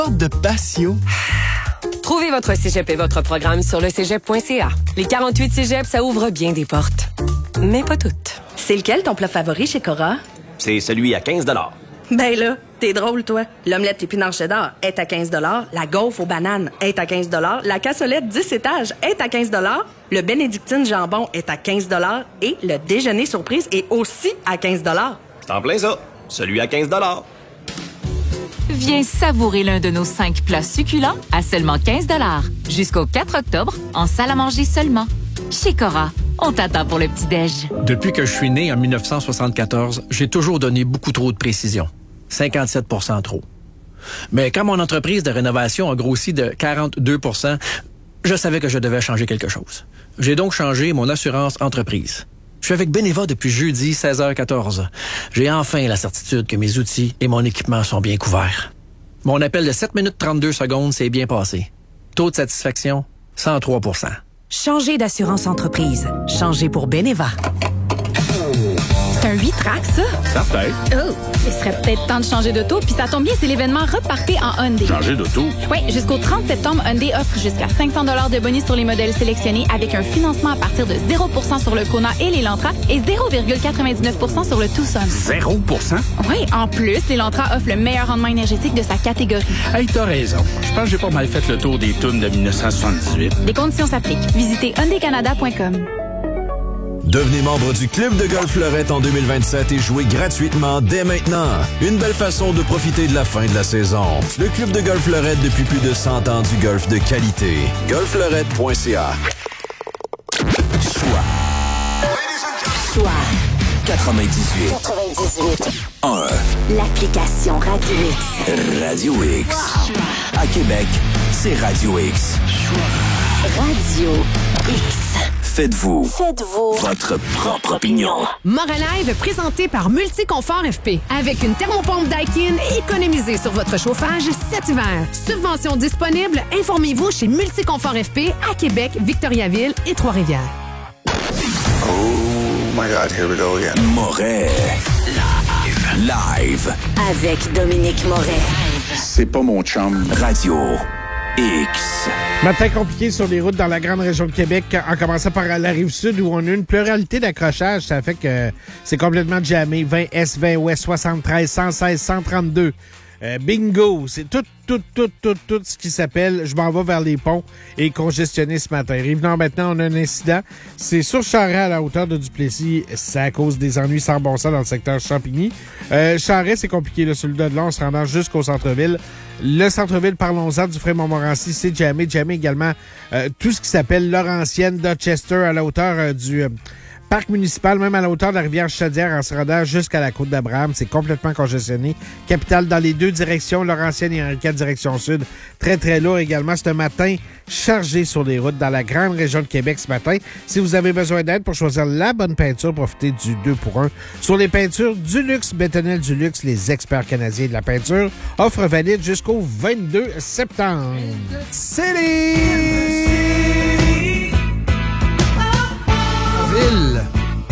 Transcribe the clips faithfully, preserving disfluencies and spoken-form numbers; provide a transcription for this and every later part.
Porte de patio. Trouvez votre cégep et votre programme sur le cégep point c a. Les quarante-huit cégeps, ça ouvre bien des portes. Mais pas toutes. C'est lequel ton plat favori chez Cora? C'est celui à quinze dollars. Ben là, t'es drôle, toi. L'omelette épinard cheddar est à quinze dollars. La gaufre aux bananes est à quinze dollars. La cassolette dix étages est à quinze dollars. Le bénédictine jambon est à quinze dollars. Et le déjeuner surprise est aussi à quinze dollars. C'est en plein ça. Celui à quinze dollars. Viens savourer l'un de nos cinq plats succulents à seulement quinze dollars. Jusqu'au quatre octobre, en salle à manger seulement. Chez Cora, on t'attend pour le petit-déj. Depuis que je suis né en dix-neuf cent soixante-quatorze, j'ai toujours donné beaucoup trop de précision. cinquante-sept pour cent trop. Mais quand mon entreprise de rénovation a grossi de quarante-deux pour cent, je savais que je devais changer quelque chose. J'ai donc changé mon assurance entreprise. Je suis avec Beneva depuis jeudi, seize heures quatorze. J'ai enfin la certitude que mes outils et mon équipement sont bien couverts. Mon appel de sept minutes trente-deux secondes s'est bien passé. Taux de satisfaction, cent trois pour cent. Changez d'assurance entreprise. Changez pour Beneva. C'est un huit tracks, ça? Certain. Oh, il serait peut-être temps de changer d'auto, puis ça tombe bien, c'est l'événement Repartez en Hyundai. Changer d'auto? Oui, jusqu'au trente septembre, Hyundai offre jusqu'à cinq cents dollars de bonus sur les modèles sélectionnés avec un financement à partir de zéro pour cent sur le Kona et l'Elantra et zéro virgule quatre-vingt-dix-neuf pour cent sur le Tucson. zéro pour cent? Oui, en plus, l'Elantra offre le meilleur rendement énergétique de sa catégorie. Hey, t'as raison. Je pense que j'ai pas mal fait le tour des tunes de dix-neuf cent soixante-dix-huit. Des conditions s'appliquent. Visitez hyundai canada point com. Devenez membre du Club de Golf Fleurette en deux mille vingt-sept et jouez gratuitement dès maintenant. Une belle façon de profiter de la fin de la saison. Le Club de Golf Fleurette depuis plus de cent ans du golf de qualité. golf fleurette point c a. Choix. Choix. quatre-vingt-dix-huit. quatre-vingt-dix-huit. un. L'application Radio X. Radio X. À Québec, c'est Radio X. Radio X. Faites-vous, Faites-vous votre propre opinion. Moralive présenté par Multiconfort F P. Avec une thermopompe Daikin, économisez sur votre chauffage cet hiver. Subvention disponible, informez-vous chez Multiconfort F P à Québec, Victoriaville et Trois-Rivières. Oh my God, here we go again. Moret. Live. Live. Avec Dominique Moret. C'est pas mon chum. Radio X. Matin compliqué sur les routes dans la grande région de Québec, en commençant par la Rive-Sud où on a une pluralité d'accrochages. Ça fait que c'est complètement jammé. vingt Est, vingt Ouest, soixante-treize, cent seize, cent trente-deux. Euh, bingo! C'est tout, tout, tout, tout, tout ce qui s'appelle « Je m'en vais vers les ponts » et congestionné ce matin. Rive-Nord, maintenant, on a un incident. C'est sur Charest à la hauteur de Duplessis. C'est à cause des ennuis sans bon sens dans le secteur Champigny. Euh, Charest, c'est compliqué. Là, sur le Delon, on se rendant jusqu'au centre-ville. Le centre-ville, parlons-en du Fremont-Montmorency, c'est jammé. Jammé également euh, tout ce qui s'appelle Laurentienne, Dorchester, à la hauteur euh, du... Euh, parc municipal, même à la hauteur de la rivière Chaudière, en se rendant jusqu'à la côte d'Abraham. C'est complètement congestionné. Capitale dans les deux directions, Laurentienne et Henri quatre, direction sud. Très, très lourd également ce matin, chargé sur les routes dans la grande région de Québec ce matin. Si vous avez besoin d'aide pour choisir la bonne peinture, profitez du deux pour un. Sur les peintures du luxe, Bétonnel du luxe, les experts canadiens de la peinture, offre valide jusqu'au vingt-deux septembre. City! Ville.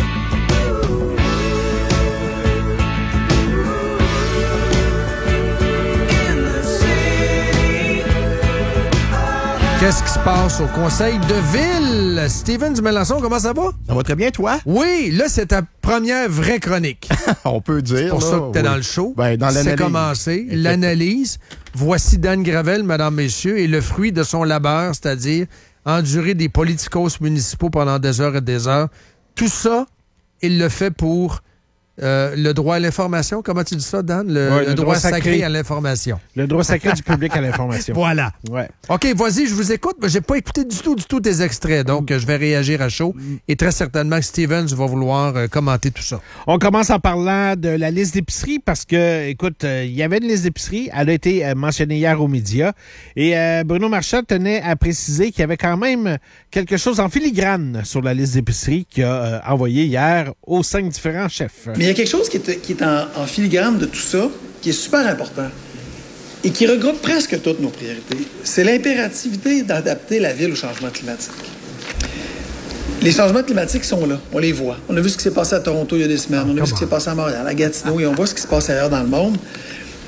Qu'est-ce qui se passe au conseil de ville? Steven du Mélenchon, comment ça va? Ça va très bien, toi? Oui, là, c'est ta première vraie chronique. On peut dire. C'est pour là, ça que t'es oui. dans le show. Ben, dans l'analyse. C'est commencé. L'analyse. Voici Dan Gravel, mesdames, messieurs, et le fruit de son labeur, c'est-à-dire endurer des politicos municipaux pendant des heures et des heures. Tout ça, il le fait pour euh, le droit à l'information. Comment tu dis ça, Dan? Le, ouais, le, le droit, droit sacré. sacré à l'information. Le droit sacré du public à l'information. Voilà. Ouais. OK, vas-y, je vous écoute. Mais j'ai pas écouté du tout, du tout tes extraits. Donc, mm. je vais réagir à chaud. Mm. Et très certainement que Steven va vouloir euh, commenter tout ça. On commence en parlant de la liste d'épicerie parce que, écoute, il euh, y avait une liste d'épicerie. Elle a été euh, mentionnée hier aux médias. Et euh, Bruno Marchand tenait à préciser qu'il y avait quand même quelque chose en filigrane sur la liste d'épicerie qu'il a euh, envoyé hier aux cinq différents chefs. Mais il y a quelque chose qui est, qui est en, en filigrane de tout ça, qui est super important et qui regroupe presque toutes nos priorités. C'est l'impérativité d'adapter la ville au changement climatique. Les changements climatiques sont là, on les voit. On a vu ce qui s'est passé à Toronto il y a des semaines, on a vu ce qui s'est passé à Montréal, à Gatineau, et on voit ce qui se passe ailleurs dans le monde.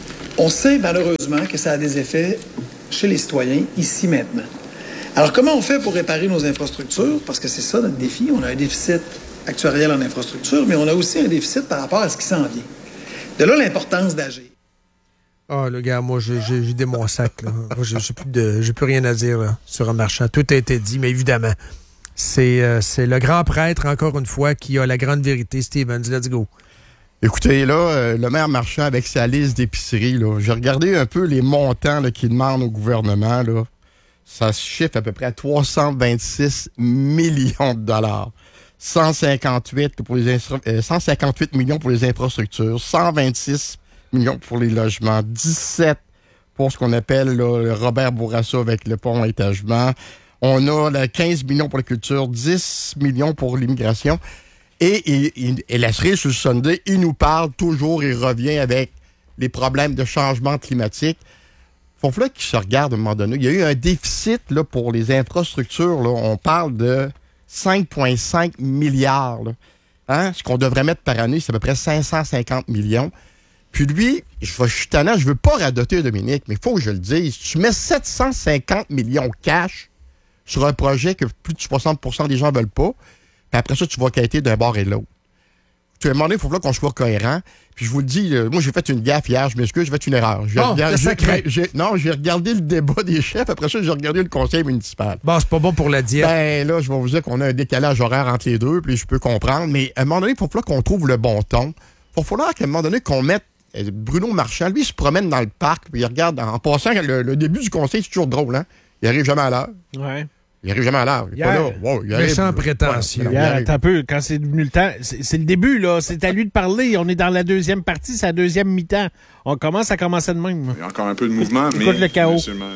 On sait malheureusement que ça a des effets chez les citoyens, ici, maintenant. Alors, comment on fait pour réparer nos infrastructures? Parce que c'est ça notre défi. On a un déficit actuariel en infrastructure, mais on a aussi un déficit par rapport à ce qui s'en vient. De là, l'importance d'agir. Ah, oh, le gars, moi, j'ai, j'ai vidé mon sac. Là. Moi, j'ai, j'ai, plus de, j'ai plus rien à dire là, sur un marchand. Tout a été dit, mais évidemment, c'est, euh, c'est le grand prêtre, encore une fois, qui a la grande vérité. Stevens, let's go. Écoutez, là, euh, le maire Marchand, avec sa liste d'épiceries, là, j'ai regardé un peu les montants là, qu'il demande au gouvernement. Là. Ça se chiffre à peu près à trois cent vingt-six millions de dollars. cent cinquante-huit, pour les instru- euh, cent cinquante-huit millions pour les infrastructures, cent vingt-six millions pour les logements, dix-sept pour ce qu'on appelle là, le Robert Bourassa avec le pont étagement. On a là, quinze millions pour la culture, dix millions pour l'immigration. Et, et, et la cerise sur le Sunday, il nous parle toujours, il revient avec les problèmes de changement climatique. Il faut qu'il se regarde à un moment donné. Il y a eu un déficit là, pour les infrastructures. Là. On parle de cinq virgule cinq milliards. Là. Hein? Ce qu'on devrait mettre par année, c'est à peu près cinq cent cinquante millions. Puis lui, je, je suis tannant, je veux pas radoter Dominique, mais il faut que je le dise. Tu mets sept cent cinquante millions cash sur un projet que plus de soixante pour cent des gens veulent pas. Puis après ça, tu vas quêter d'un bord et de l'autre. Tu m'as demandé, il faut là qu'on soit cohérent. Puis je vous le dis, euh, moi, j'ai fait une gaffe hier, je m'excuse, j'ai fait une erreur. J'ai oh, regardé, j'ai, j'ai, non, j'ai regardé le débat des chefs. Après ça, j'ai regardé le conseil municipal. Bon, c'est pas bon pour la diète. Ben là, je vais vous dire qu'on a un décalage horaire entre les deux, puis je peux comprendre. Mais à un moment donné, il faut falloir qu'on trouve le bon ton. Il va falloir qu'à un moment donné, qu'on mette Bruno Marchand, lui, il se promène dans le parc, puis il regarde, en passant, le, le début du conseil, c'est toujours drôle, hein? Il arrive jamais à l'heure. Ouais. Il arrive jamais à l'heure. Il est pas là. Wow, il arrive. Méchant prétentieux. Ouais, hier, attends un peu, quand c'est devenu le temps, c'est, c'est le début, là. C'est à lui de parler. On est dans la deuxième partie, c'est la deuxième mi-temps. On commence à commencer de même. Il y a encore un peu de mouvement, mais... Écoute le chaos.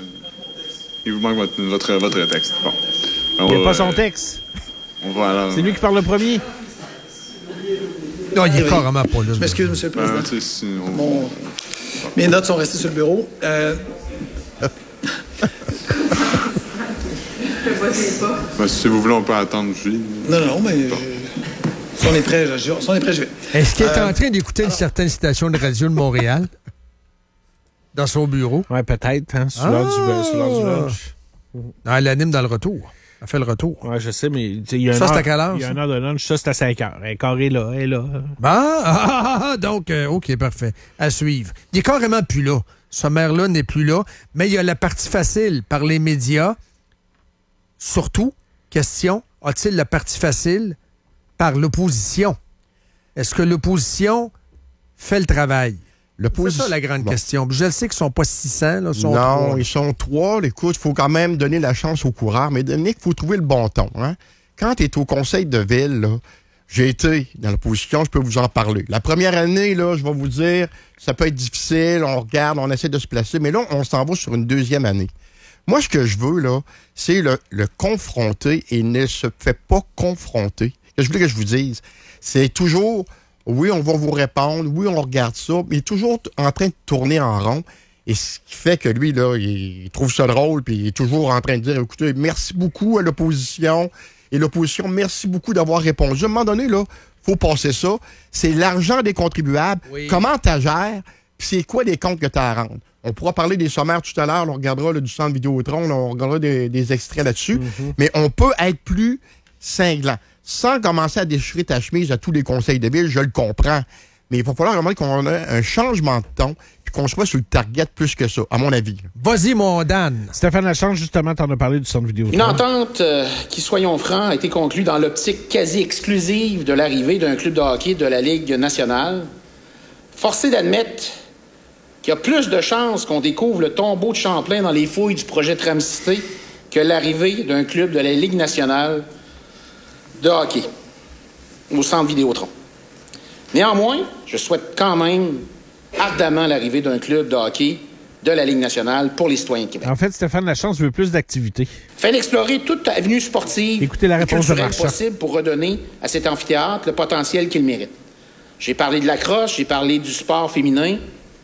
Il vous manque votre, votre, votre texte. Bon. Alors, il n'y a pas son texte. On va alors... C'est lui qui parle le premier. Non, il est oui. carrément pas là. Je m'excuse, M. le Président. Ben, si on... Mon... Mes notes sont restées sur le bureau. Euh... Ben, si vous voulez, on peut attendre, Julie. Non, non, mais bon. je... si on est prêt, je... si on est prêt, je vais. Est-ce qu'il est euh... en train d'écouter une certaine station de radio de Montréal? Dans son bureau? Oui, peut-être, hein, sur, ah! l'heure du, sur l'heure du lunch. Ah, elle anime dans le retour. Elle fait le retour. Oui, je sais, mais il y a ça, une c'est heure, à quelle heure? Il y a une heure de lunch, ça, c'est à cinq heures. Elle est carrée là, elle est là. Ah, ah, ah donc, euh, OK, parfait. À suivre. Il est carrément plus là. Ce maire-là n'est plus là, mais il y a la partie facile par les médias. Surtout, question, a-t-il la partie facile par l'opposition? Est-ce que l'opposition fait le travail? C'est ça la grande bon. question. Je sais qu'ils sont pas six cents. Là, sont non, trois. ils sont trois. Écoute, il faut quand même donner la chance aux coureurs. Mais Dominique, il faut trouver le bon ton. Hein? Quand tu es au conseil de ville, là, j'ai été dans l'opposition, je peux vous en parler. La première année, là, je vais vous dire, ça peut être difficile, on regarde, on essaie de se placer, mais là, on s'en va sur une deuxième année. Moi, ce que je veux, là, c'est le, le confronter et ne se fait pas confronter. Ce que je voulais que je vous dise, c'est toujours, oui, on va vous répondre, oui, on regarde ça, mais toujours en train de tourner en rond. Et ce qui fait que lui, là, il trouve ça drôle, puis il est toujours en train de dire, écoutez, merci beaucoup à l'opposition. Et l'opposition, merci beaucoup d'avoir répondu. À un moment donné, là, faut passer ça. C'est l'argent des contribuables. Oui. Comment tu gères, puis c'est quoi les comptes que tu as à rendre? On pourra parler des sommaires tout à l'heure. On regardera là, du centre Vidéotron. Là, on regardera des, des extraits là-dessus. Mm-hmm. Mais on peut être plus cinglant. Sans commencer à déchirer ta chemise à tous les conseils de ville, je le comprends. Mais il va falloir vraiment qu'on ait un changement de ton puis qu'on soit sur le target plus que ça, à mon avis. Vas-y, mon Dan. Stéphane Lachance, justement, t'en as parlé du centre Vidéotron. Une entente euh, qui, soyons francs, a été conclue dans l'optique quasi exclusive de l'arrivée d'un club de hockey de la Ligue nationale. Forcé d'admettre qu'il y a plus de chances qu'on découvre le tombeau de Champlain dans les fouilles du projet Tram-Cité que l'arrivée d'un club de la Ligue nationale de hockey au centre Vidéotron. Néanmoins, je souhaite quand même ardemment l'arrivée d'un club de hockey de la Ligue nationale pour les citoyens de Québec. En fait, Stéphane Lachance veut plus d'activités. Fait d'explorer toute avenue sportive Écoutez la réponse et de Marchand. possible pour redonner à cet amphithéâtre le potentiel qu'il mérite. J'ai parlé de la crosse, j'ai parlé du sport féminin.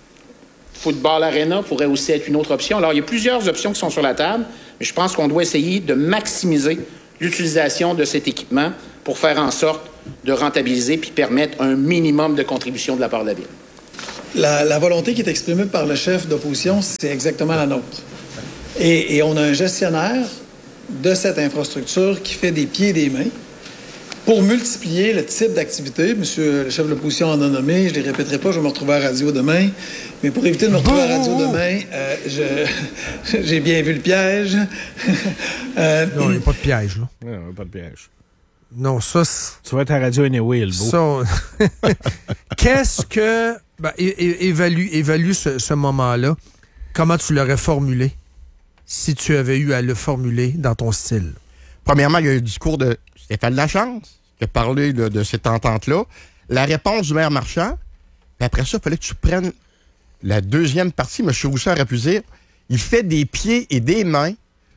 Football Arena pourrait aussi être une autre option. Alors, il y a plusieurs options qui sont sur la table, mais je pense qu'on doit essayer de maximiser l'utilisation de cet équipement pour faire en sorte de rentabiliser puis permettre un minimum de contribution de la part de la Ville. La, la volonté qui est exprimée par le chef d'opposition, c'est exactement la nôtre. Et, et on a un gestionnaire de cette infrastructure qui fait des pieds et des mains pour multiplier le type d'activité. Monsieur le chef de l'opposition en a nommé, je ne les répéterai pas, je vais me retrouver à la radio demain. Mais pour éviter de me retrouver à la radio demain, euh, je, j'ai bien vu le piège. euh, non, il n'y a pas de piège, là. Non, il n'y a pas de piège. Non, ça... C'est... Tu vas être à la radio anyway, le beau. Ça... Qu'est-ce que... Ben, é- é- évalue, évalue ce, ce moment-là. Comment tu l'aurais formulé si tu avais eu à le formuler dans ton style? Premièrement, il y a eu le discours de Stéphane Lachance qui a parlé de, de cette entente-là. La réponse du maire Marchand. Puis après ça, il fallait que tu prennes la deuxième partie. M. Rousseau aurait pu dire, il fait des pieds et des mains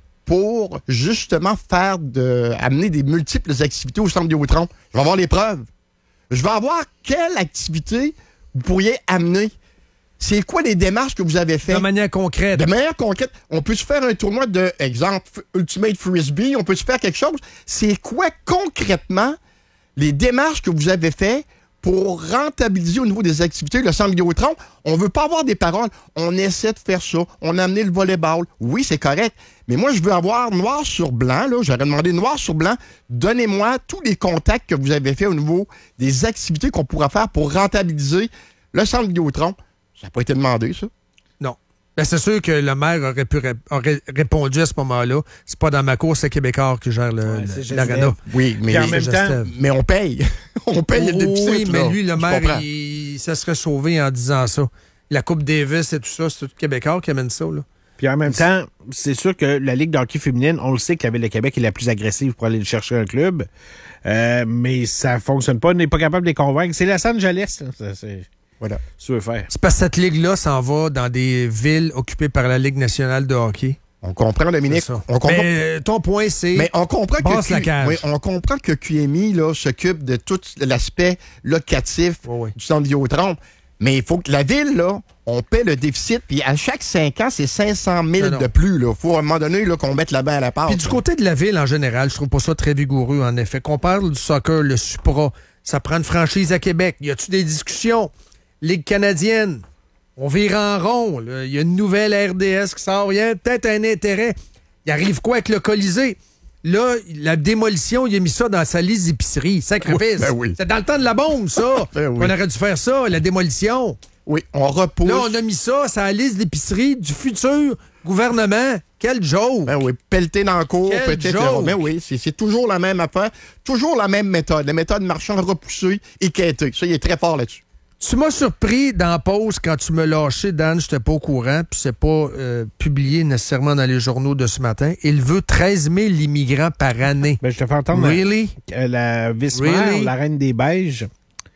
pour justement faire de, amener des multiples activités au centre Vidéotron. Je vais avoir les preuves. Je vais avoir quelle activité vous pourriez amener. C'est quoi les démarches que vous avez faites? De manière concrète. De manière concrète. On peut se faire un tournoi de, exemple, Ultimate Frisbee, on peut se faire quelque chose. C'est quoi concrètement les démarches que vous avez faites pour rentabiliser au niveau des activités le centre Vidéotron? On veut pas avoir des paroles. On essaie de faire ça. On a amené le volleyball. Oui, c'est correct. Mais moi, je veux avoir noir sur blanc. Là, j'aurais demandé noir sur blanc. Donnez-moi tous les contacts que vous avez faits au niveau des activités qu'on pourra faire pour rentabiliser le centre Vidéotron. Ça n'a pas été demandé, ça? Non. Ben, c'est sûr que le maire aurait pu ré- aurait répondu à ce moment-là. C'est pas dans ma cour, c'est Québécois qui gère le, Ouais, le, l'aréna. Oui, mais, en même temps, mais on paye. on paye oh, le déficit. Oui, mais là. lui, le Je maire, comprends. il, il se serait sauvé en disant ça. La Coupe Davis et tout ça, c'est tout Québécois qui amène ça, là. Puis en même temps, c'est sûr que la Ligue de hockey féminine, on le sait que la Ville de Québec est la plus agressive pour aller chercher un club. Euh, mais ça fonctionne pas. On n'est pas capable de les convaincre. C'est Los Angeles. Hein, ça, c'est... Voilà. Tu veux faire. C'est parce que cette ligue-là s'en va dans des villes occupées par la Ligue nationale de hockey. On comprend, Dominique. On comprend. Mais ton point, c'est... Mais on comprend Brasse que la Q... cage. oui, on comprend que Q M I là, s'occupe de tout l'aspect locatif oui, oui. du centre Vidéotron. Mais il faut que la ville, là, on paie le déficit, puis à chaque cinq ans, c'est cinq cent mille de plus. Il faut à un moment donné là, qu'on mette la main à la part. Puis du côté de la ville, en général, je trouve pas ça très vigoureux, en effet. Qu'on parle du soccer, le Supra, ça prend une franchise à Québec. Y a-tu des discussions? Ligue canadienne, on vire en rond. Il y a une nouvelle R D S qui sort. Il y a peut-être un intérêt. Il arrive quoi avec le Colisée? Là, la démolition, il a mis ça dans sa liste d'épicerie. Sacrifice. Oui, ben oui. C'est dans le temps de la bombe, ça. Ben oui. On aurait dû faire ça, la démolition. Oui, on repousse. Là, on a mis ça sur la liste d'épicerie du futur gouvernement. Quel joke! Ben oui, pelleter dans le cours, Quel peut-être. joke! Mais oui, c'est, c'est toujours la même affaire. Toujours la même méthode. La méthode marchand repoussée et quêtée. Ça, il est très fort là-dessus. Tu m'as surpris dans la pause quand tu me lâchais, Dan, j'étais pas au courant, puis c'est pas euh, publié nécessairement dans les journaux de ce matin. Il veut treize mille immigrants par année. Ben, je te fais entendre really? la, la vice-maire, Really? la reine des Beiges,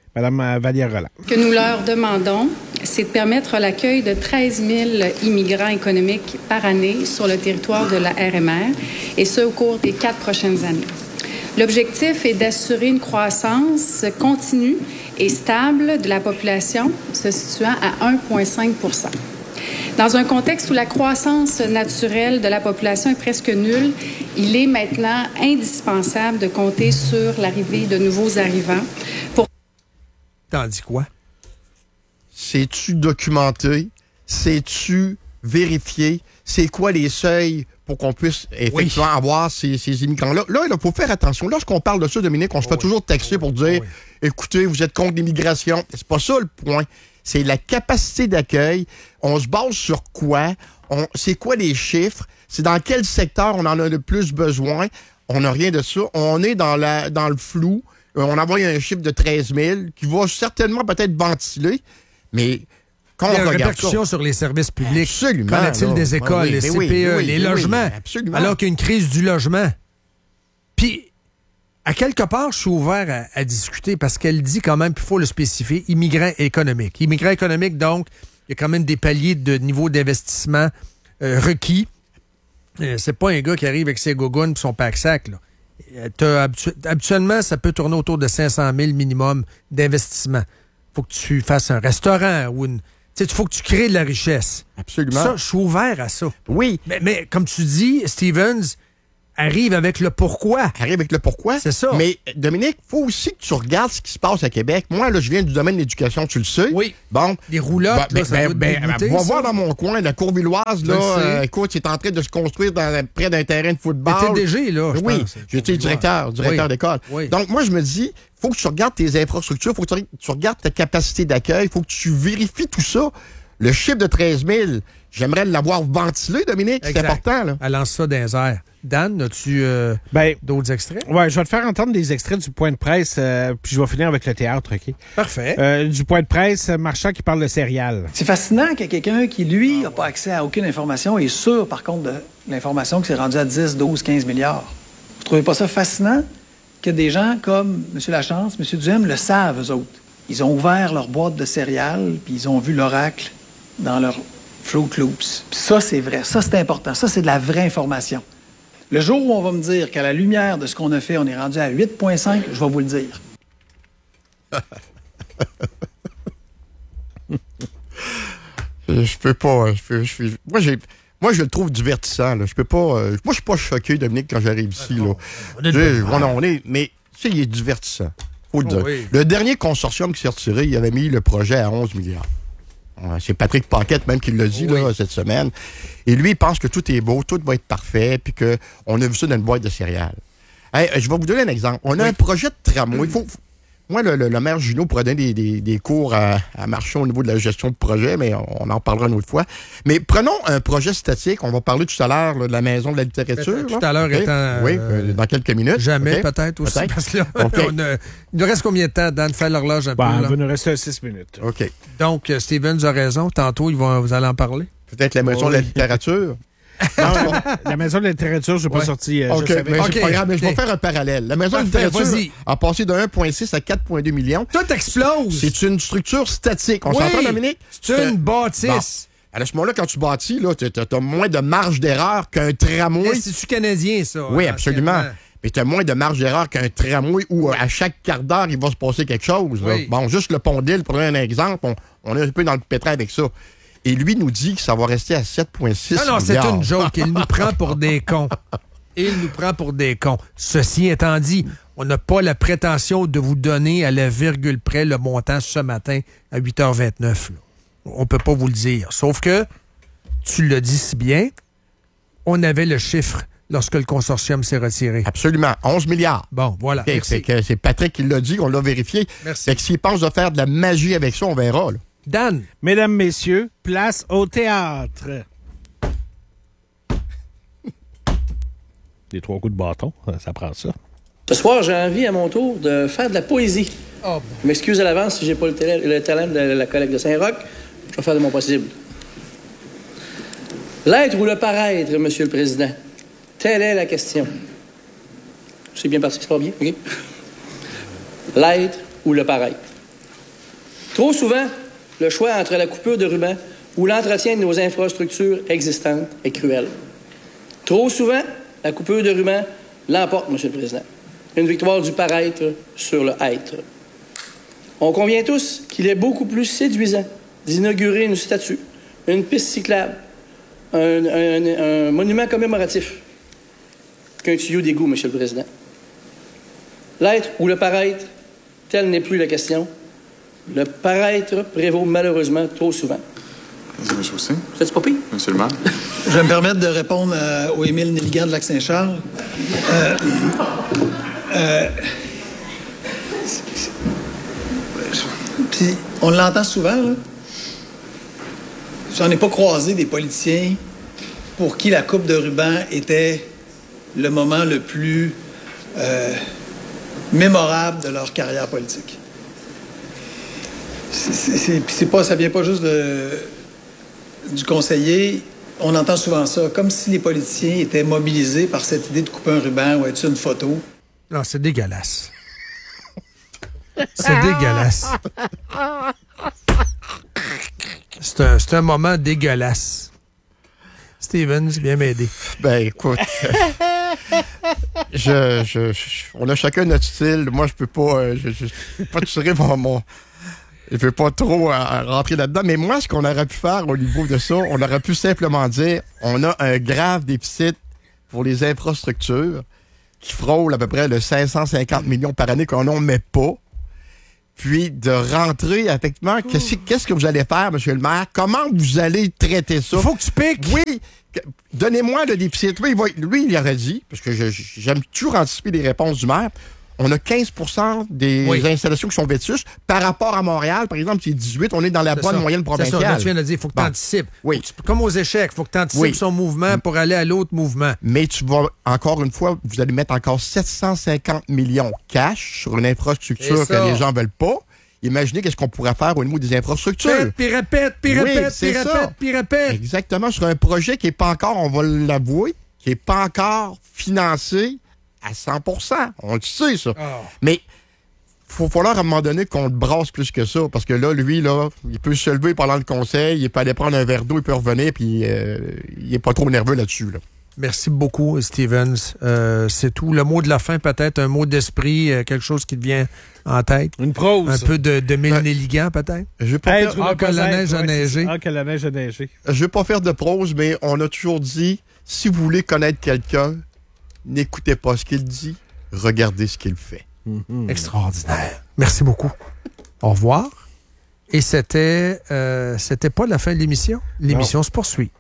Mme Vallière Roland. Ce que nous leur demandons, c'est de permettre l'accueil de treize mille immigrants économiques par année sur le territoire de la R M R, et ce, au cours des quatre prochaines années. L'objectif est d'assurer une croissance continue et stable de la population, se situant à un virgule cinq pour cent. Dans un contexte où la croissance naturelle de la population est presque nulle, il est maintenant indispensable de compter sur l'arrivée de nouveaux arrivants pour... T'en dis quoi? C'est-tu documenté? C'est-tu vérifié? C'est quoi les seuils pour qu'on puisse effectivement oui. avoir ces, ces immigrants-là? Là, il faut faire attention. Lorsqu'on parle de ça, Dominique, on se oh fait oui. toujours taxer pour dire, oh oui. écoutez, vous êtes contre l'immigration. C'est pas ça le point. C'est la capacité d'accueil. On se base sur quoi? On, c'est quoi les chiffres? C'est dans quel secteur on en a le plus besoin? On n'a rien de ça. On est dans, la, dans le flou. On envoie un chiffre de treize mille qui va certainement peut-être ventiler, mais quand on regarde répercussions ça, sur les services publics. Absolument. Qu'en est-il des écoles, oui, les C P E, oui, oui, les oui, logements? Oui, absolument. Alors qu'il y a une crise du logement. Puis, à quelque part, je suis ouvert à, à discuter parce qu'elle dit quand même, puis il faut le spécifier, immigrants économiques. Immigrants économiques, donc, il y a quand même des paliers de niveau d'investissement euh, requis. Euh, c'est pas un gars qui arrive avec ses gogoons et son pack-sac, là. Habitu- habituellement, ça peut tourner autour de cinq cent mille minimum d'investissement. Il faut que tu fasses un restaurant ou une... Tu sais, il faut que tu crées de la richesse. Absolument. Ça, je suis ouvert à ça. Oui. Mais, mais comme tu dis, Stevens, arrive avec le pourquoi. Arrive avec le pourquoi. C'est ça. Mais, Dominique, il faut aussi que tu regardes ce qui se passe à Québec. Moi, là, je viens du domaine de l'éducation, tu le sais. Oui. Bon. Les roulottes, bah, là, ça ben, doit te ben, dégoûter, on va ça. voir dans mon coin, la Courvilloise, là, euh, écoute, c'est en train de se construire dans, près d'un terrain de football. T'étais D G, là, je Oui, pense. j'étais directeur, directeur Oui. d'école. Oui. Donc, moi, je me dis, il faut que tu regardes tes infrastructures, il faut que tu, tu regardes ta capacité d'accueil, il faut que tu vérifies tout ça. Le chiffre de treize mille, j'aimerais l'avoir ventilé, Dominique, c'est Exact. important, là. Elle lance ça dans les airs. Dan, as-tu euh, ben, d'autres extraits? Oui, je vais te faire entendre des extraits du point de presse, euh, puis je vais finir avec le théâtre, OK? Parfait. Euh, du point de presse, Marchand qui parle de céréales. C'est fascinant qu'il y ait quelqu'un qui, lui, n'a pas accès à aucune information et est sûr, par contre, de l'information qui s'est rendue à dix, douze, quinze milliards. Vous trouvez pas ça fascinant que des gens comme M. Lachance, M. Duhem le savent, eux autres? Ils ont ouvert leur boîte de céréales, puis ils ont vu l'oracle dans leur Fruit Loops. Puis ça, c'est vrai. Ça, c'est important. Ça, c'est de la vraie information. Le jour où on va me dire qu'à la lumière de ce qu'on a fait, on est rendu à huit virgule cinq, je vais vous le dire. Je peux pas. Je peux, je peux- moi, j'ai, moi, je le trouve divertissant. Là. Je peux pas. euh, moi, je suis pas choqué, Dominique, quand j'arrive ici. Là. on est de Je- bonne on, on est, mais tu sais, il est divertissant. Faut le Oh dire. oui. Le dernier consortium qui s'est retiré, il avait mis le projet à onze milliards. Ouais, c'est Patrick Paquette même qui l'a dit Oui. là, cette semaine. Et lui, il pense que tout est beau, tout va être parfait, puis qu'on a vu ça dans une boîte de céréales. Hey, je vais vous donner un exemple. On a Oui. un projet de tramway. Il faut, moi, le, le, le maire Junot pourrait donner des, des, des cours à, à Marchand au niveau de la gestion de projet, mais on, on en parlera une autre fois. Mais prenons un projet statique. On va parler tout à l'heure là, de la Maison de la littérature. Tout là. à l'heure OK? étant, Oui, euh, euh, dans quelques minutes. Jamais, OK? peut-être aussi. Peut-être. Parce que là, OK. on a- il nous reste combien de temps, Dan? Fais l'horloge un Bon, peu. il Là. va nous rester six minutes. OK. Donc, euh, Steven a raison. Tantôt, ils vont, vous allez en parler. Peut-être la Maison Oui. de la littérature. Non, non. La Maison de la littérature, je n'ai Ouais. pas sorti. euh, OK, je savais. mais OK. c'est pas grave, mais je vais OK. faire un parallèle. La Maison de Parfait, la littérature vas-y. a passé de un virgule six à quatre virgule deux millions. Tout explose! C'est une structure statique. On Oui, s'entend, Dominique? c'est une Bon. bâtisse. À ce moment-là, quand tu bâtis, là, tu as moins de marge d'erreur qu'un tramway. L'Institut canadien, ça. Oui, hein, absolument. anciennement. Mais tu as moins de marge d'erreur qu'un tramway où euh, à chaque quart d'heure, il va se passer quelque chose. là. Oui. Bon, juste le pont d'île, pour donner un exemple, on, on est un peu dans le pétrin avec ça. Et lui nous dit que ça va rester à sept virgule six Non, non, c'est milliards. une joke. Il nous prend pour des cons. Il nous prend pour des cons. Ceci étant dit, on n'a pas la prétention de vous donner à la virgule près le montant ce matin à huit heures vingt-neuf. Là. On peut pas vous le dire. Sauf que, tu le dis si bien, on avait le chiffre lorsque le consortium s'est retiré. Absolument. onze milliards. Bon, voilà. OK, Merci. c'est que c'est Patrick qui l'a dit, on l'a vérifié. Merci. Fait que s'il pense de faire de la magie avec ça, on verra. Là. Dan. Mesdames, messieurs, place au théâtre. Des trois coups de bâton, ça prend ça. Ce soir, j'ai envie à mon tour de faire de la poésie. Oh, Je m'excuse à l'avance si j'ai pas le, télé- le talent de la collègue de Saint-Roch. Je vais faire de mon possible. L'être ou le paraître, Monsieur le Président? Telle est la question. C'est bien parti, c'est pas bien? OK? L'être ou le paraître? Trop souvent, le choix entre la coupure de ruban ou l'entretien de nos infrastructures existantes est cruel. Trop souvent, la coupure de ruban l'emporte, Monsieur le Président. Une victoire du paraître sur le être. On convient tous qu'il est beaucoup plus séduisant d'inaugurer une statue, une piste cyclable, un, un- un monument commémoratif qu'un tuyau d'égout, Monsieur le Président. L'être ou le paraître, telle n'est plus la question. Le paraître prévaut malheureusement trop souvent. Monsieur aussi. C'est pas pire? Monsieur le maire. Je vais me permettre de répondre euh, au Émile Nelligan de Lac-Saint-Charles. Euh, euh, c'est- c'est- Puis, on l'entend souvent, là. J'en ai pas croisé des politiciens pour qui la coupe de ruban était le moment le plus euh, mémorable de leur carrière politique. C'est, c'est, c'est- puis c'est pas, ça vient pas juste de, du conseiller. On entend souvent ça, comme si les politiciens étaient mobilisés par cette idée de couper un ruban ou être sur une photo. Non, c'est dégueulasse. C'est dégueulasse. C'est un, c'est un moment dégueulasse. Steven, tu viens m'aider. Ben, écoute. je, je, je- on a chacun notre style. Moi, je peux pas. euh, Je, je, je peux pas tirer mon. mon je peux pas trop euh, rentrer là-dedans. Mais moi, ce qu'on aurait pu faire au niveau de ça, on aurait pu simplement dire on a un grave déficit pour les infrastructures qui frôlent à peu près le cinq cent cinquante millions par année qu'on n'en met pas. Puis de rentrer, effectivement, qu'est-ce, qu'est-ce que vous allez faire, M. le maire? Comment vous allez traiter ça? Il faut que tu piques! Oui! Donnez-moi le déficit. Lui, il, va, lui, il aurait dit, parce que je, j'aime toujours anticiper les réponses du maire, on a quinze pour cent des oui. installations qui sont vétustes. Par rapport à Montréal, par exemple, c'est dix-huit, on est dans la c'est bonne ça. moyenne provinciale. C'est ça, là, tu viens de dire, il faut que bon. tu anticipes. Oui. Comme aux échecs, il faut que tu anticipes oui. son mouvement pour aller à l'autre mouvement. Mais tu vas, encore une fois, vous allez mettre encore sept cent cinquante millions cash sur une infrastructure que les gens veulent pas. Imaginez qu'est-ce qu'on pourrait faire au niveau des infrastructures. Répète, puis répète, puis oui, répète, puis répète, puis répète. Exactement, sur un projet qui n'est pas encore, on va l'avouer, qui n'est pas encore financé à cent pour cent. On le sait, ça. Oh. Mais il va falloir à un moment donné qu'on le brasse plus que ça, parce que là, lui, là, il peut se lever pendant le conseil, il peut aller prendre un verre d'eau, il peut revenir, puis euh, il n'est pas trop nerveux là-dessus, là. Merci beaucoup, Stevens. Euh, c'est tout. Le mot de la fin, peut-être, un mot d'esprit, euh, quelque chose qui te vient en tête. Une prose. Un peu de, de Milnéligan, peut-être. Je vais pas faire... Ah, que la neige a neigé. Ah, que la neige a neigé. Je vais pas faire de prose, mais on a toujours dit, si vous voulez connaître quelqu'un, n'écoutez pas ce qu'il dit, regardez ce qu'il fait. Mm-hmm. Extraordinaire. Merci beaucoup. Au revoir. Et c'était, euh, c'était pas la fin de l'émission. L'émission non. se poursuit.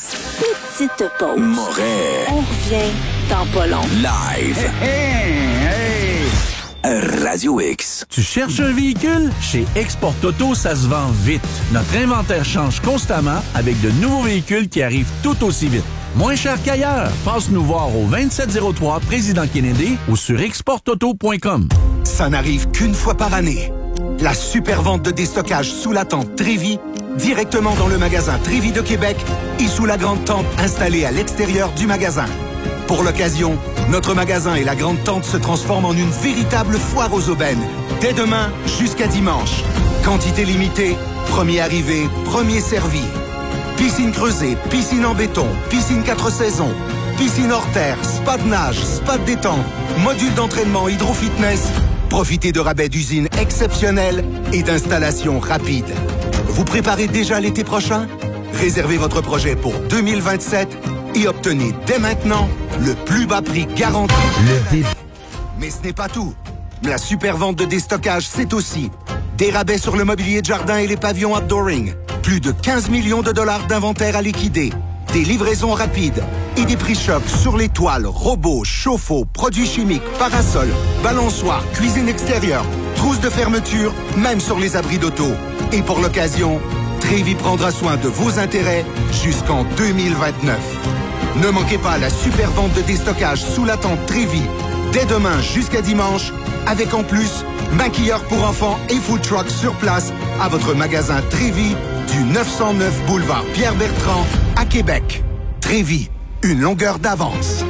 Petite pause. Moret. On revient dans pas long. Live. Hey, hey, hey. Radio X. Tu cherches un véhicule? Chez Export Auto, ça se vend vite. Notre inventaire change constamment avec de nouveaux véhicules qui arrivent tout aussi vite. Moins cher qu'ailleurs. Passe nous voir au vingt-sept zéro trois Président Kennedy ou sur export auto point com. Ça n'arrive qu'une fois par année. La super vente de déstockage sous la tente Trévi, directement dans le magasin Trévi de Québec et sous la grande tente installée à l'extérieur du magasin. Pour l'occasion, notre magasin et la grande tente se transforment en une véritable foire aux aubaines. Dès demain jusqu'à dimanche. Quantité limitée, premier arrivé, premier servi. Piscine creusée, piscine en béton, piscine quatre saisons, piscine hors terre, spa de nage, spa de détente, module d'entraînement hydro-fitness. Profitez de rabais d'usine exceptionnels et d'installations rapides. Vous préparez déjà l'été prochain? Réservez votre projet pour deux mille vingt-sept et obtenez dès maintenant le plus bas prix garanti. Le dé... Mais ce n'est pas tout. La super vente de déstockage, c'est aussi des rabais sur le mobilier de jardin et les pavillons outdooring. Plus de quinze millions de dollars d'inventaire à liquider. Des livraisons rapides et des prix chocs sur les toiles, robots, chauffe-eau, produits chimiques, parasols, balançoires, cuisine extérieure, trousses de fermeture, même sur les abris d'auto. Et pour l'occasion, Trévi prendra soin de vos intérêts jusqu'en deux mille vingt-neuf. Ne manquez pas la super vente de déstockage sous la tente Trévi, dès demain jusqu'à dimanche, avec en plus maquilleurs pour enfants et food truck sur place à votre magasin Trévi du neuf cent neuf boulevard Pierre-Bertrand à Québec. Trévi, une longueur d'avance.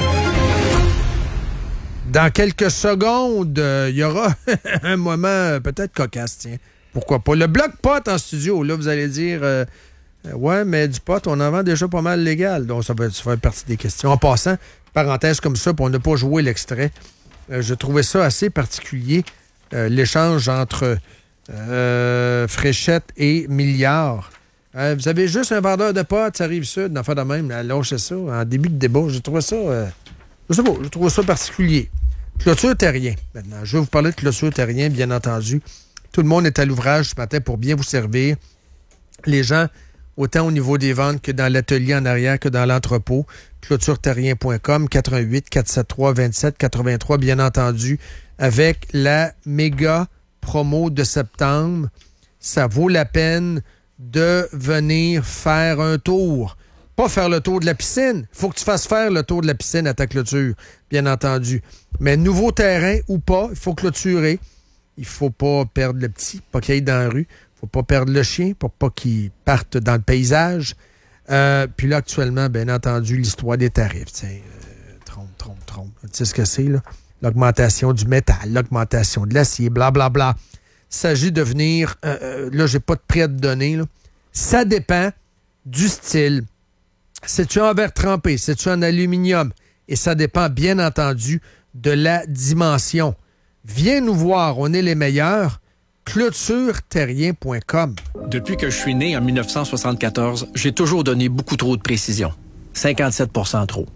Dans quelques secondes, il euh, y aura un moment euh, peut-être cocasse, tiens. Pourquoi pas? Le bloc pot en studio, là, vous allez dire, euh, ouais, mais du pot, on en vend déjà pas mal légal. Donc, ça va faire partie des questions. En passant, parenthèse comme ça, pour ne pas jouer l'extrait, euh, je trouvais ça assez particulier, euh, l'échange entre euh, Fréchette et Milliard. Euh, vous avez juste un vendeur de potes, ça arrive sud, d'en faire de même, lâchez ça, en début de débat. Je trouvais ça, euh, je sais pas, je trouvais ça particulier. Clôture Terrien, maintenant. Je vais vous parler de Clôture Terrien, bien entendu. Tout le monde est à l'ouvrage ce matin pour bien vous servir. Les gens, autant au niveau des ventes que dans l'atelier en arrière que dans l'entrepôt. clôture terrien point com, quatre un huit, quatre sept trois, deux sept huit trois, bien entendu, avec la méga promo de septembre. Ça vaut la peine de venir faire un tour. Pas faire le tour de la piscine. Il faut que tu fasses faire le tour de la piscine à ta clôture, bien entendu. Mais nouveau terrain ou pas, il faut clôturer. Il faut pas perdre le petit, pas qu'il aille dans la rue. Il faut pas perdre le chien pour pas qu'il parte dans le paysage. Euh, puis là, actuellement, bien entendu, l'histoire des tarifs. Tiens, euh, trompe, trompe, trompe. Tu sais ce que c'est, là? L'augmentation du métal, l'augmentation de l'acier, blablabla. Il s'agit de venir... Euh, euh, là, j'ai pas de prix à te donner, là. Ça dépend du style. C'est-tu en verre trempé? C'est-tu en aluminium? Et ça dépend, bien entendu, de la dimension. Viens nous voir, on est les meilleurs. clôture terrien point com. Depuis que je suis né en dix-neuf cent soixante-quatorze, j'ai toujours donné beaucoup trop de précision. cinquante-sept pour cent trop.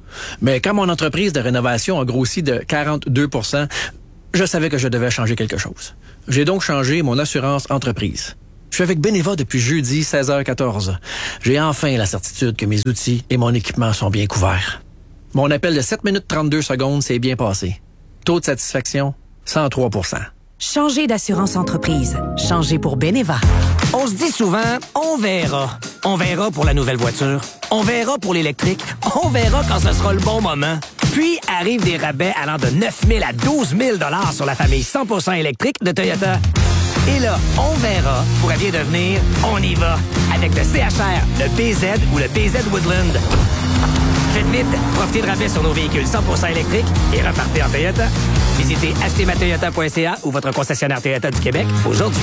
Mais quand mon entreprise de rénovation a grossi de quarante-deux pour cent, je savais que je devais changer quelque chose. J'ai donc changé mon assurance entreprise. Je suis avec Beneva depuis jeudi seize heures quatorze. J'ai enfin la certitude que mes outils et mon équipement sont bien couverts. Mon appel de sept minutes trente-deux secondes s'est bien passé. Taux de satisfaction, cent trois pour cent. Changez d'assurance entreprise. Changez pour Beneva. On se dit souvent, on verra. On verra pour la nouvelle voiture. On verra pour l'électrique. On verra quand ce sera le bon moment. Puis arrivent des rabais allant de neuf mille à douze mille dollars sur la famille cent pour cent électrique de Toyota. Et là, on verra pourrait bien devenir on y va avec le C H R, le B Z ou le B Z Woodland. Faites vite, profitez de rabais sur nos véhicules cent pour cent électriques et repartez en Toyota. Visitez acheter ma toyota point c a ou votre concessionnaire Toyota du Québec aujourd'hui.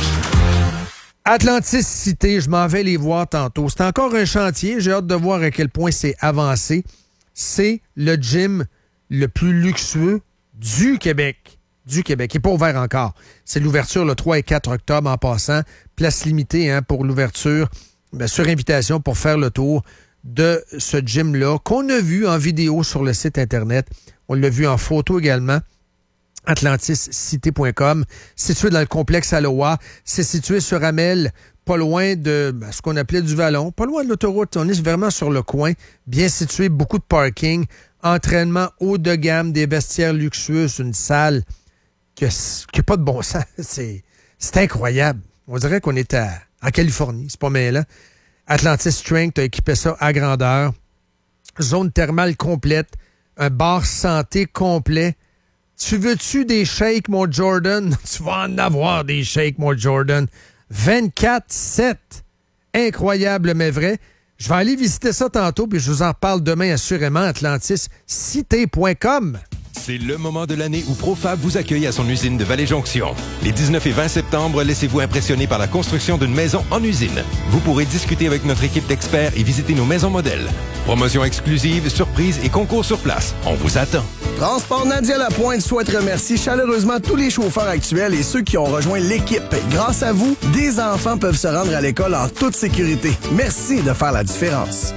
Atlantis Cité, je m'en vais les voir tantôt. C'est encore un chantier. J'ai hâte de voir à quel point c'est avancé. C'est le gym le plus luxueux du Québec. Du Québec. Il n'est pas ouvert encore. C'est l'ouverture le trois et quatre octobre en passant. Place limitée hein, pour l'ouverture. Bien, sur invitation pour faire le tour de ce gym-là qu'on a vu en vidéo sur le site Internet. On l'a vu en photo également. atlantis cité point com, situé dans le complexe Aloha. C'est situé sur Amel, pas loin de ben, ce qu'on appelait du Vallon, pas loin de l'autoroute. On est vraiment sur le coin, bien situé, beaucoup de parking, entraînement haut de gamme, des vestiaires luxueux, une salle qui n'a pas de bon sens. C'est, c'est incroyable. On dirait qu'on est à, en Californie, c'est pas mêlant. Atlantis Strength a équipé ça à grandeur. Zone thermale complète, un bar santé complet. Tu veux-tu des shakes, mon Jordan? Tu vas en avoir des shakes, mon Jordan. vingt-quatre sept. Incroyable, mais vrai. Je vais aller visiter ça tantôt, puis je vous en parle demain assurément. atlantis cité point com. C'est le moment de l'année où Profab vous accueille à son usine de Vallée-Jonction. Les dix-neuf et vingt septembre, laissez-vous impressionner par la construction d'une maison en usine. Vous pourrez discuter avec notre équipe d'experts et visiter nos maisons modèles. Promotions exclusives, surprises et concours sur place. On vous attend. Transport Nadia Lapointe souhaite remercier chaleureusement tous les chauffeurs actuels et ceux qui ont rejoint l'équipe. Grâce à vous, des enfants peuvent se rendre à l'école en toute sécurité. Merci de faire la différence.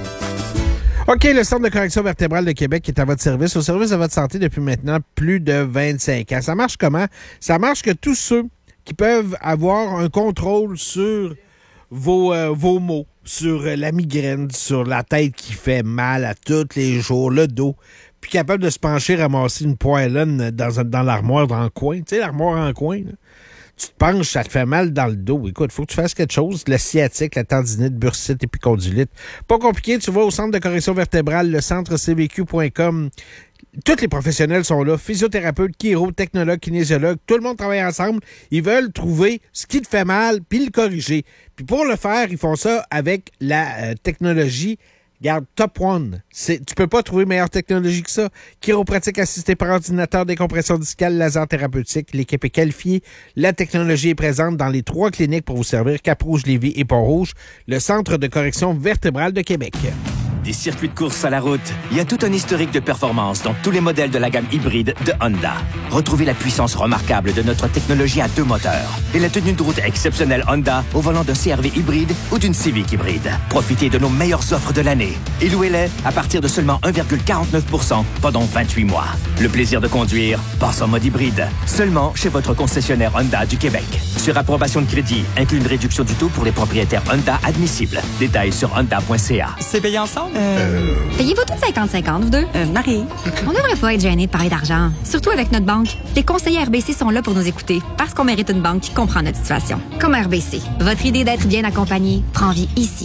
OK, le Centre de correction vertébrale de Québec est à votre service, au service de votre santé depuis maintenant plus de vingt-cinq ans. Ça marche comment? Ça marche que tous ceux qui peuvent avoir un contrôle sur vos, euh, vos maux, sur la migraine, sur la tête qui fait mal à tous les jours, le dos, puis capable de se pencher, ramasser une poêlonne dans, dans l'armoire dans le coin. Tu sais, l'armoire en coin, là. Tu te penches, ça te fait mal dans le dos. Écoute, il faut que tu fasses quelque chose. La sciatique, la tendinite, bursite, épicondylite. Pas compliqué, tu vas au Centre de correction vertébrale, le centre c v q point com. Tous les professionnels sont là. Physiothérapeutes, chiro, technologues, kinésiologues. Tout le monde travaille ensemble. Ils veulent trouver ce qui te fait mal puis le corriger. Puis pour le faire, ils font ça avec la euh, technologie. Regarde, Top One. C'est, tu peux pas trouver meilleure technologie que ça. Chiropratique assistée par ordinateur, décompression discale, laser thérapeutique. L'équipe est qualifiée. La technologie est présente dans les trois cliniques pour vous servir. Cap-Rouge, Lévis et Pont-Rouge. Le Centre de correction vertébrale de Québec. Des circuits de course à la route, il y a tout un historique de performance dans tous les modèles de la gamme hybride de Honda. Retrouvez la puissance remarquable de notre technologie à deux moteurs et la tenue de route exceptionnelle Honda au volant d'un C R V hybride ou d'une Civic hybride. Profitez de nos meilleures offres de l'année et louez-les à partir de seulement un virgule quarante-neuf pour cent pendant vingt-huit mois. Le plaisir de conduire passe en mode hybride, seulement chez votre concessionnaire Honda du Québec. Sur approbation de crédit, inclut une réduction du taux pour les propriétaires Honda admissibles. Détails sur honda point c a. C'est payé ensemble? Euh... Payez-vous tous cinquante cinquante, vous deux? Euh, Marie. On devrait pas être gênés de parler d'argent, surtout avec notre banque. Les conseillers R B C sont là pour nous écouter, parce qu'on mérite une banque qui comprend notre situation. Comme R B C, votre idée d'être bien accompagné prend vie ici.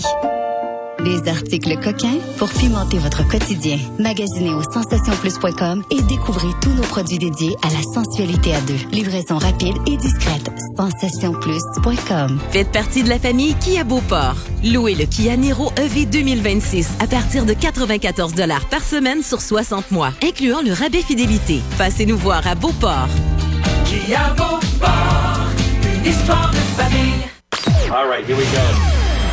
Des articles coquins pour pimenter votre quotidien. Magasinez au sensation plus point com et découvrez tous nos produits dédiés à la sensualité à deux. Livraison rapide et discrète. sensation plus point com. Faites partie de la famille Kia Beauport. Louez le Kia Niro E V deux mille vingt-six à partir de quatre-vingt-quatorze dollars par semaine sur soixante mois, incluant le rabais fidélité. Passez nous voir à Beauport. Kia Beauport, une histoire de famille. All right, here we go.